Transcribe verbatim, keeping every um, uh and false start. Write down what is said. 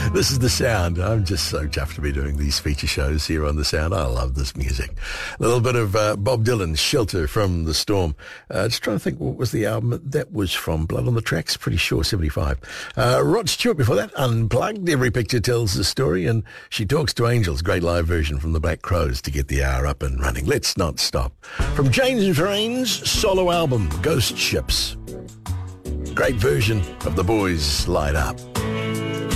This is The Sound. I'm just so chuffed to be doing these feature shows here on The Sound. I love this music. A little bit of uh, Bob Dylan, Shelter from the Storm. Uh, just trying to think, what was the album that was from? Blood on the Tracks? Pretty sure, seventy-five. Uh, Rod Stewart before that, Unplugged. Every picture tells the story, and She Talks to Angels. Great live version from the Black Crowes to get the hour up and running. Let's not stop. From James Rain's solo album, Ghost Ships. Great version of The Boys Light Up.